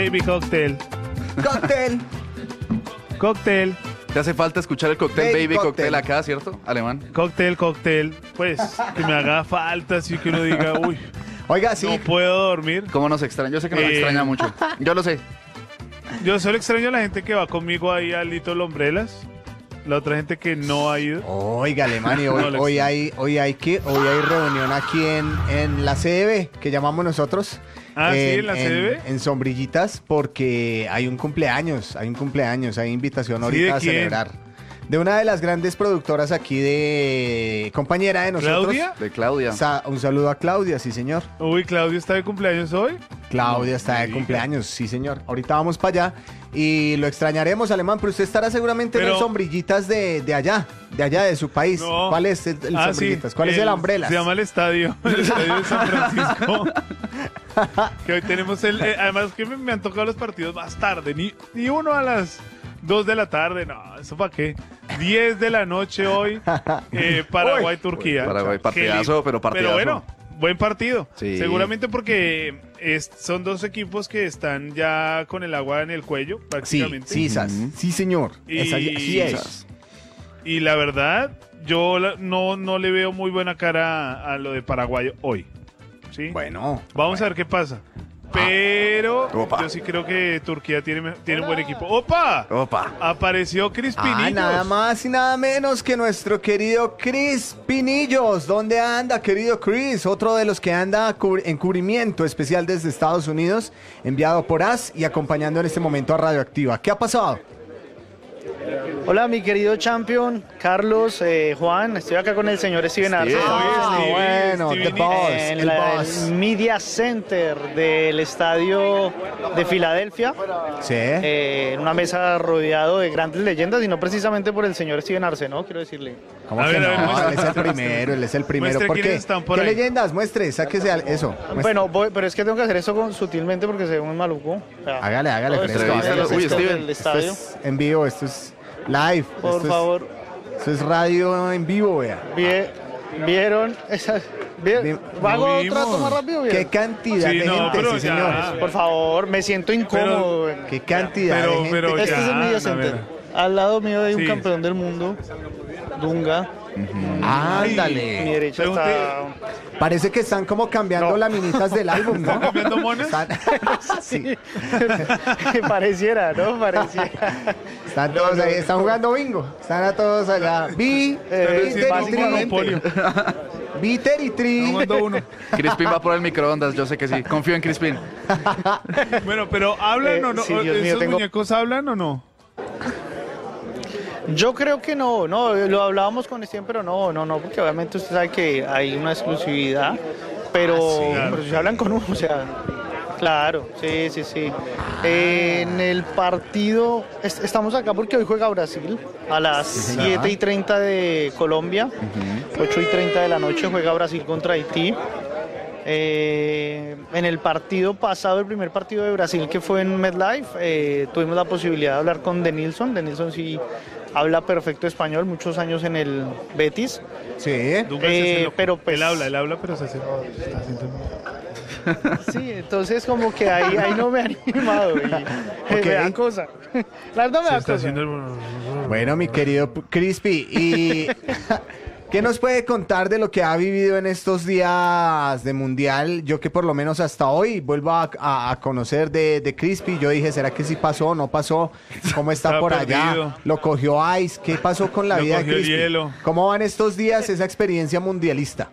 Baby Cocktail. Cóctel. Cóctel. Te hace falta escuchar el cóctel Baby Baby Cocktail. Cocktail acá, ¿cierto? Alemán. Cóctel. Pues, que me haga falta, así que uno diga, uy, Oiga, sí. no puedo dormir. ¿Cómo nos extraña? Yo sé que nos extraña mucho. Yo lo sé. Yo solo extraño a la gente que va conmigo ahí al Little Umbrellas. La otra gente que no ha ido. Oiga, Alemán, y No, hoy hay reunión aquí en la CDB, que llamamos nosotros. Ah, sí, en la CDB. En Sombrillitas, porque hay un cumpleaños, hay invitación ¿Sí, ahorita de a quién? celebrar. De una de las grandes productoras aquí de compañera de nosotros. ¿Claudia? De Claudia. Un saludo a Claudia, sí señor. Uy, Claudio está de cumpleaños hoy. Claudia está de diga. cumpleaños, sí señor. Ahorita vamos para allá y lo extrañaremos, Alemán, pero usted estará seguramente en Pero- el Sombrillitas de allá de su país. No. ¿Cuál es el Sombrillitas? Sí, ¿Cuál es el Umbrellas? Se llama el estadio de San Francisco. Que hoy tenemos además que me han tocado los partidos más tarde, ni uno a las 2 de la tarde, no, ¿eso para qué? 10 de la noche hoy, Paraguay-Turquía. Paraguay, partidazo, Qué lindo. pero partidazo. Pero bueno, buen partido. Sí. Seguramente porque son dos equipos que están ya con el agua en el cuello, Sí, prácticamente. sí, sí señor. Y- Así es. Y la verdad, yo no le veo muy buena cara a lo de Paraguay hoy. ¿Sí? Bueno. Vamos a ver qué pasa. Pero Opa. yo sí creo que Turquía tiene un buen equipo. ¡Opa! Opa. Apareció Crispinillos. Nada más y nada menos que nuestro querido Chris Pinillos. ¿Dónde anda, querido Chris? Otro de los que anda en cubrimiento especial desde Estados Unidos, enviado por AS y acompañando en este momento a Radioactiva. ¿Qué ha pasado? Hola, mi querido champion, Carlos, Juan, estoy acá con el señor Steven Arce. Bueno, Stevie, the boss, En el el boss. Media Center del estadio de Filadelfia, Sí. en una mesa rodeado de grandes leyendas y no precisamente por el señor Steven Arce, ¿no? Quiero decirle. ¿Cómo A que ver, a ver, no? muestre. Él es el primero, él es el primero. Muestre ¿Por quiénes qué? están por ¿Qué ahí. leyendas? Muestre, sáquese eso. Muestre. Bueno, pero es que tengo que hacer eso sutilmente porque se ve muy maluco. O sea, Hágale, todo esto fresco, es hágale, el fresco. césped Uy, del Esto estadio. es en vivo, esto es live. Por esto favor, Esto es radio en vivo, vea. ¿vieron esa? Vi- ¿Hago no otra vimos. toma rápido? Qué ¿Vieron? cantidad Sí, de no, gente, pero sí, ya. señor. Por favor, me siento incómodo. Qué cantidad de gente. pero Este es el ya, Media a Center. ver. Al lado mío hay un Sí. campeón del mundo, Dunga. Mi Ándale. derecha Pregunte- está... Parece que están como cambiando No. laminitas del álbum, ¿no? ¿Están cambiando monas? Sí, Pareciera, ¿no? Pareciera. están todos ahí, están jugando bingo. Están a todos allá. Pero sí, básicamente. Bitter y Tri. No mandó uno. Crispin va por el microondas, yo sé que sí. Confío en Crispin. Bueno, pero ¿hablan o no? sí, Dios mío, ¿Esos tengo- muñecos hablan o no? Yo creo que no, lo hablábamos con Steven, pero no, porque obviamente usted sabe que hay una exclusividad, pero, claro. pero si hablan con uno, o sea, claro, sí. En el partido, estamos acá porque hoy juega Brasil a las 7:30 de Colombia, 8:30 de la noche juega Brasil contra Haití. En el partido pasado, el primer partido de Brasil que fue en MetLife, tuvimos la posibilidad de hablar con Denilson. Denilson sí habla perfecto español, muchos años en el Betis. Sí. Dunga se hace loco. pero pues- Él habla, pero se hace... está haciendo- Sí, entonces como que ahí no me han animado. Y, Ok. me da cosa. La verdad me Se da está cosa. haciendo el... Bueno, mi querido Crispy, ¿y qué nos puede contar de lo que ha vivido en estos días de Mundial? Yo que por lo menos hasta hoy vuelvo a conocer de Crispy. Yo dije, ¿será que sí pasó o no pasó? ¿Cómo está Está por perdido. allá? ¿Lo cogió Ice? ¿Qué pasó con la Lo vida de cogió el Crispy? hielo. ¿Cómo van estos días esa experiencia mundialista?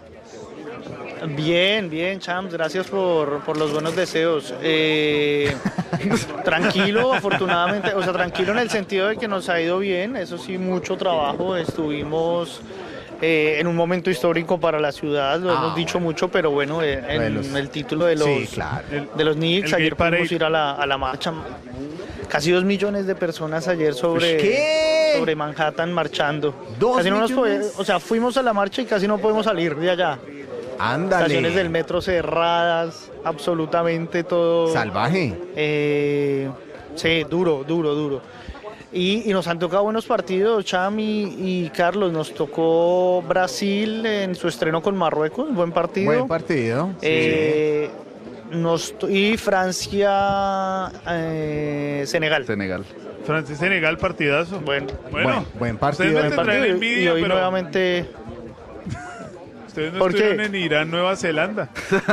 Bien, Champs, gracias por los buenos deseos. Tranquilo, afortunadamente, o sea, tranquilo en el sentido de que nos ha ido bien, eso sí, mucho trabajo, estuvimos en un momento histórico para la ciudad, lo hemos dicho mucho, pero bueno, en los- el título de los, Sí, claro. de los Knicks, el ayer Gay Parade. pudimos ir a la marcha, casi 2 millones de personas ayer ¿Qué? sobre Manhattan marchando. 2 Casi no nos millones. o sea, fuimos a la marcha y casi no podemos salir de allá. Estaciones del Ándale. metro cerradas, absolutamente todo. Salvaje. Sí, duro. Y nos han tocado buenos partidos, Cham y Carlos. Nos tocó Brasil en su estreno con Marruecos, buen partido. Buen partido. Eh, Y Francia, Senegal. Senegal. Francia-Senegal, partidazo. Bueno, Buen partido. Ustedes me Buen tendrán y envidia, hoy pero nuevamente. ustedes no ¿Por qué? estuvieron en Irán, Nueva Zelanda.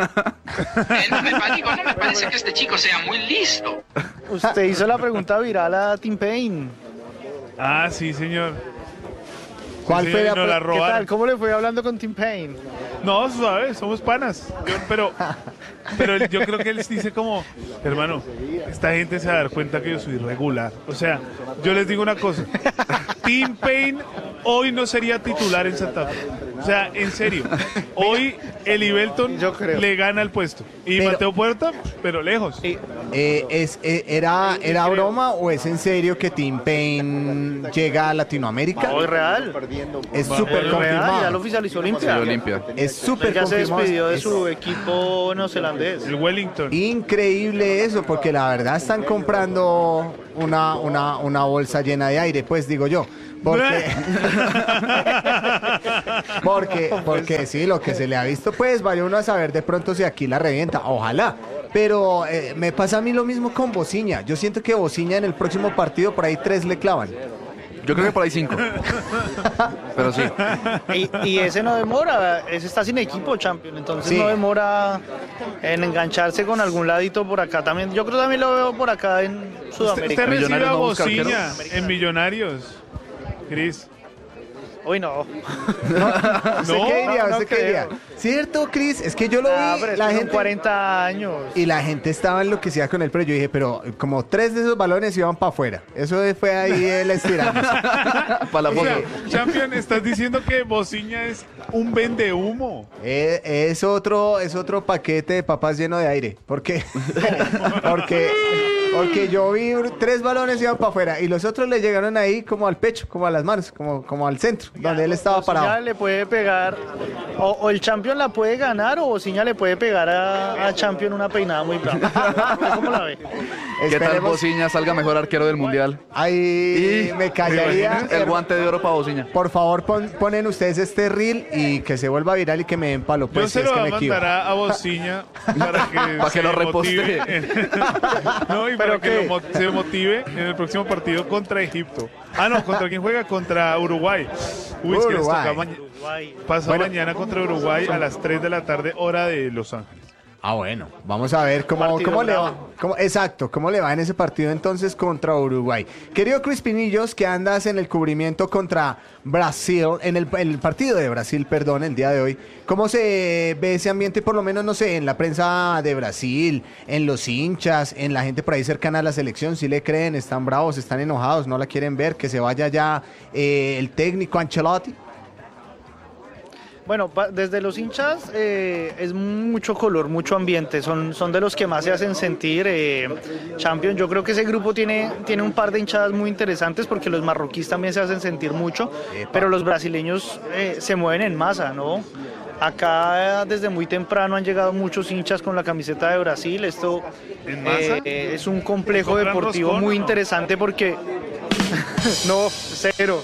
No me parece que este chico sea muy listo. Usted hizo la pregunta viral a Tim Payne. Ah, sí, señor. ¿Cuál Sí, fue la nos la ¿Qué robaron. tal? ¿Cómo le fue hablando con Tim Payne? No, suave, somos panas. Pero yo creo que él dice como, hermano, esta gente se va a dar cuenta que yo soy regular. O sea, yo les digo una cosa. Tim Payne hoy no sería titular en Santa Fe. O sea, en serio. Hoy el Ibelton Yo creo. le gana el puesto. Y Pero- Mateo Puerta, pero lejos. Sí. ¿Era broma o es en serio que Tim Payne llega a Latinoamérica? No, es real. Es súper Es real, ya lo confirmado. oficializó Sí, Olimpia. Olimpia. Es súper Él ya se confirmado. despidió de Es su equipo neozelandés. El Wellington. increíble eso, porque la verdad están comprando una bolsa llena de aire, pues digo yo. Porque sí, lo que se le ha visto, pues vaya uno a saber de pronto si aquí la revienta, ojalá. Pero me pasa a mí lo mismo con Bociña. Yo siento que Bociña en el próximo partido por ahí 3 le clavan. Yo creo que por ahí 5. Pero sí. Y ese no demora, ese está sin equipo, Champion, entonces Sí. no demora en engancharse con algún ladito por acá también. Yo creo que también lo veo por acá en Usted Sudamérica. recibe Millonarios a no busca Bociña arquero. en Millonarios. Cris. Uy, no. ¿Usted No, qué diría? no ¿Usted qué creo. diría? ¿Cierto, Cris? Es que yo lo Ah, vi, pero es la que son gente... 40 años. Y la gente estaba enloquecida con él, pero yo dije, pero como 3 de esos balones iban para afuera. Eso fue ahí el estirándose. Para la O foto. sea, Champion, estás diciendo que Bociña es un vendehumo. Es otro paquete de papas lleno de aire. Porque yo vi 3 balones iban para afuera y los otros le llegaron ahí como al pecho, como a las manos, como al centro, donde él estaba Bociña parado. le puede pegar, o el Champion la puede ganar, o Bociña le puede pegar a Champion una peinada muy brava. ¿Usted cómo la ve? ¿Qué tal Esperemos- Bociña salga mejor arquero del mundial? Ahí me callaría. El guante de oro para Bociña. Por favor, ponen ustedes este reel y que se vuelva viral y que me den palo. Yo Pues, se si lo es que voy me a equivoco. mandar a Bociña para que, Para que se lo motive. repostee. No, y ¿Pero para que qué? se motive en el próximo partido contra Egipto. Ah, no, ¿contra quién juega? Contra Uruguay. Uy, es que les Uruguay. toca pasa Bueno. mañana contra Uruguay a las 3 de la tarde, hora de Los Ángeles. Ah, bueno, vamos a ver cómo Partido le va. bravo. Exacto, cómo le va en ese partido entonces contra Uruguay. Querido Crispinillos, que andas en el cubrimiento contra Brasil, en el partido de Brasil, perdón, el día de hoy. ¿Cómo se ve ese ambiente, por lo menos, no sé, en la prensa de Brasil, en los hinchas, en la gente por ahí cercana a la selección? ¿Sí le creen? ¿Están bravos? ¿Están enojados? ¿No la quieren ver? ¿Que se vaya ya el técnico Ancelotti? Bueno, desde los hinchas es mucho color, mucho ambiente, son de los que más se hacen sentir. Champion, yo creo que ese grupo tiene un par de hinchadas muy interesantes porque los marroquíes también se hacen sentir mucho, pero los brasileños se mueven en masa, ¿no? Acá desde muy temprano han llegado muchos hinchas con la camiseta de Brasil, esto ¿En masa? es un complejo ¿Compran deportivo roscón muy o no? interesante porque... No, cero.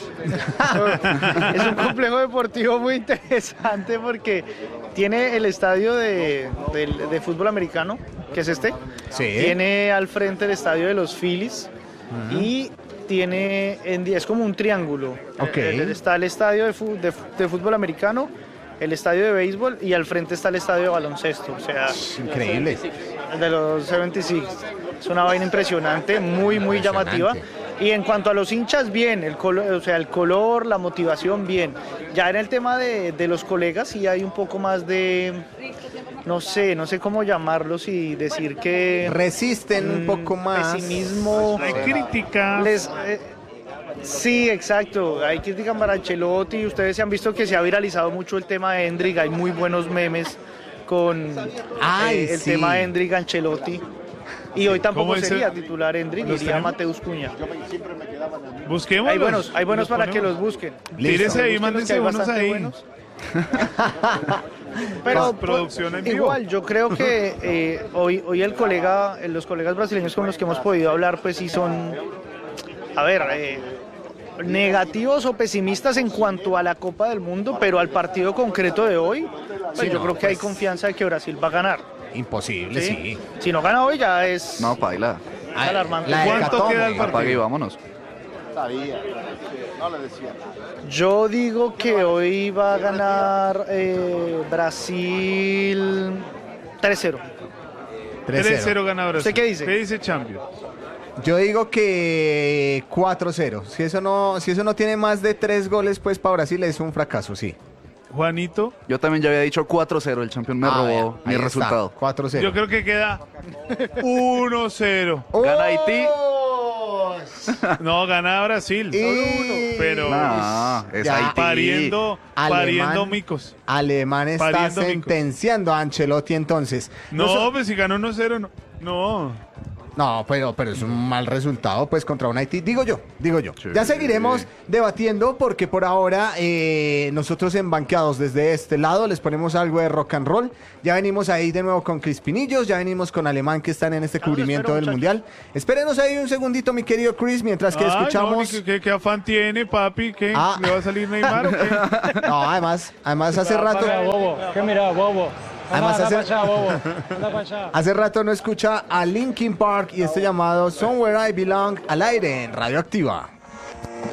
No, es un complejo deportivo muy interesante porque tiene el estadio de fútbol americano, que es este. Sí. Tiene al frente el estadio de los Phillies y tiene, es como un triángulo. Ok. Está el estadio de fútbol americano, el estadio de béisbol y al frente está el estadio de baloncesto. O sea, Increíble. de los 76. Es una vaina impresionante, muy llamativa. Y en cuanto a los hinchas, bien, el color, la motivación, bien. Ya en el tema de los colegas, sí hay un poco más de, no sé cómo llamarlos y decir que... Resisten un poco más. Pesimismo. Hay crítica. Sí, exacto. Hay crítica para Ancelotti. Ustedes se han visto que se ha viralizado mucho el tema de Endrick. Hay muy buenos memes con Ay, el sí. tema de Endrick Ancelotti. Y hoy tampoco ¿Cómo dice? sería titular Endrick, ¿Los iría tenemos? Mateus Cuña. Busquémoslos. Hay buenos para que ponemos. los busquen. Tírese ahí, Búsquenlos, mándense que hay unos bastante ahí. buenos. Pero Producción en vivo. igual, yo creo que hoy los colegas brasileños con los que hemos podido hablar, pues sí son, a ver, negativos o pesimistas en cuanto a la Copa del Mundo, pero al partido concreto de hoy, pues yo creo que hay confianza de que Brasil va a ganar. Imposible, sí. Si no gana hoy ya es No, paila. alarmante. La ¿Cuánto hecatombe. queda el partido? Apague y vámonos. Yo digo que hoy va a ganar Brasil 3-0. 3-0 gana Brasil. ¿Usted qué dice? ¿Qué dice Champions? Yo digo que 4-0. Si eso no tiene más de 3 goles, pues para Brasil es un fracaso, sí. Juanito, Yo también ya había dicho 4-0. El campeón me robó vea, mi ahí está, resultado. 4-0. yo creo que queda 1-0. Gana Haití. No, gana Brasil. Pero No, es Ya. Haití. pariendo Alemán. micos. Alemán está Pariendo micos. sentenciando a Ancelotti entonces. No, pues si ganó 1-0, no. No. No, pero es un mal resultado, pues, contra un Haití. Digo yo. Sí. Ya seguiremos debatiendo porque por ahora nosotros en Banqueados desde este lado les ponemos algo de rock and roll. Ya venimos ahí de nuevo con Crispinillos, ya venimos con Alemán que están en este cubrimiento espero, del muchachos. Mundial. Espérenos ahí un segundito, mi querido Chris, mientras que Ay, escuchamos... no, ¿qué afán tiene, papi? ¿Qué? Ah. ¿Le va a salir Neymar o qué? No, además hace rato... bobo. ¿Qué mira, bobo? Además, Anda hace- para allá, bobo. Anda para allá. Hace rato no escucha a Linkin Park y este llamado Somewhere I Belong al aire en Radioactiva.